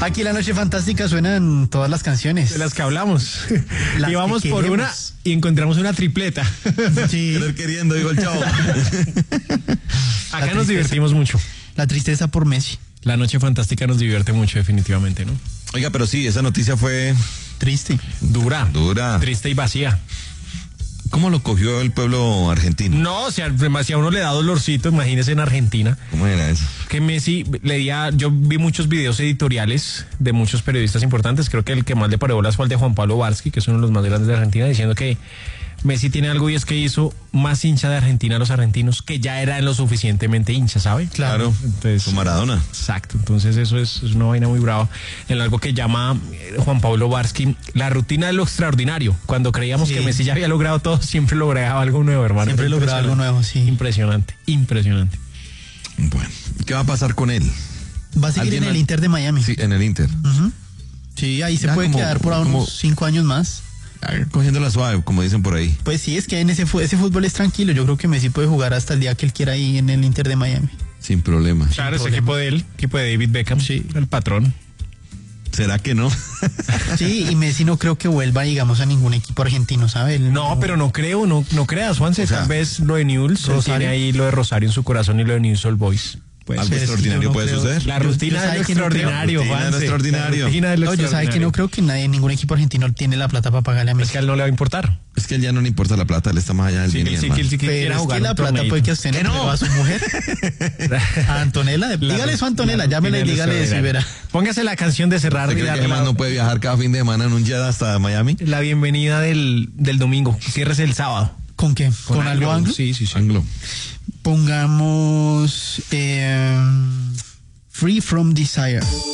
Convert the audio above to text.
Aquí la noche fantástica suenan todas las canciones. De las que hablamos. Las Y vamos que por queremos. una y encontramos una tripleta. Sí. Querer queriendo, digo el chavo. Acá nos divertimos mucho. La tristeza por Messi. La noche fantástica nos divierte mucho, definitivamente, ¿no? Oiga, pero sí, esa noticia fue Triste. Dura. Triste y vacía. ¿Cómo lo cogió el pueblo argentino? No, o sea, si a uno le da dolorcito, imagínese en Argentina. ¿Cómo era eso? Que Messi yo vi muchos videos editoriales de muchos periodistas importantes. Creo que el que más le paró bolas fue el de Juan Pablo Varsky, que es uno de los más grandes de Argentina, diciendo que Messi tiene algo y es que hizo más hincha de Argentina a los argentinos que ya eran lo suficientemente hinchas, ¿sabe? Claro, Entonces, con Maradona. Exacto, entonces eso es una vaina muy brava en algo que llama Juan Pablo Varsky la rutina de lo extraordinario. Cuando creíamos Sí. que Messi ya había logrado todo, siempre lograba algo nuevo, hermano. Siempre lograba algo nuevo, sí. Impresionante. Bueno, ¿qué va a pasar con él? Va a seguir ¿Alguien en el más? Inter de Miami. Sí, en el Inter. Ujú. Sí, ahí se Ya puede como- quedar por como- unos 5 años más. Cogiéndola suave, como dicen por ahí. Pues sí, es que en ese fútbol es tranquilo. Yo creo que Messi puede jugar hasta el día que él quiera ahí en el Inter de Miami. Sin problema. Claro, ese equipo de él, equipo de David Beckham, sí, el patrón. ¿Será que no? Sí, y Messi no creo que vuelva, digamos, a ningún equipo argentino, ¿sabe? Él No, pero no creo, no creas, Juanse. O sea, Tal vez lo de Newell's, él Rosario. tiene ahí lo de Rosario en su corazón y lo de Newell's Old Boys. Pues, Algo pero es que extraordinario yo no puede creo- suceder. la rutina yo de sabe lo que no creo. extraordinario, Rutina de lo Juanse. extraordinario. La rutina de lo No, yo sabe que no extraordinario. creo que nadie, ningún equipo argentino tiene la plata para pagarle a Es Messi. que a él no le va a importar. Es que a él ya no le importa la plata, él está más allá del bien y del mal. sí, Pero quiera es jugar que la un plata torneito. puede que a usted no ¡Que no! le va a su mujer. A Antonella. Dígale eso a Antonella, llámele y dígale eso y verá. Póngase la canción de cerrar ¿Usted y cree que darle el man no puede viajar cada fin de semana en un jet hasta Miami? la bienvenida del domingo. Ciérrese el sábado. ¿Con qué? ¿Con algo anglo? Sí. Anglo. Pongamos Free from Desire.